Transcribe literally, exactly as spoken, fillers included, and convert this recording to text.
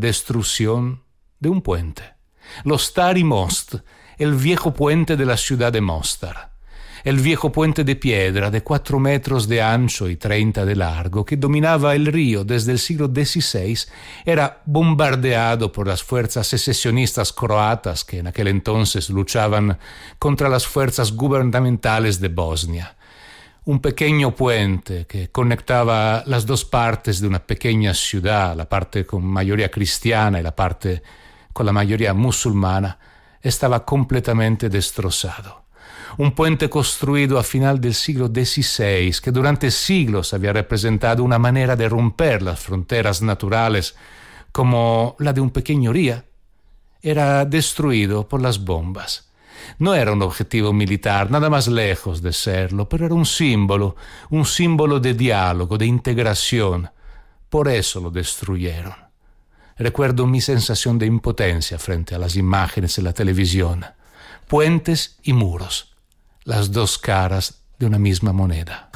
destrucción de un puente. Los Stari Most, el viejo puente de la ciudad de Mostar. El viejo puente de piedra de cuatro metros de ancho y treinta de largo que dominaba el río desde el siglo dieciséis era bombardeado por las fuerzas secesionistas croatas que en aquel entonces luchaban contra las fuerzas gubernamentales de Bosnia. Un pequeño puente que conectaba las dos partes de una pequeña ciudad, la parte con mayoría cristiana y la parte con la mayoría musulmana, estaba completamente destrozado. Un puente construido a final del siglo dieciséis que durante siglos había representado una manera de romper las fronteras naturales como la de un pequeño río, era destruido por las bombas. No era un objetivo militar, nada más lejos de serlo, pero era un símbolo, un símbolo de diálogo, de integración. Por eso lo destruyeron. Recuerdo mi sensación de impotencia frente a las imágenes en la televisión. Puentes y muros, las dos caras de una misma moneda.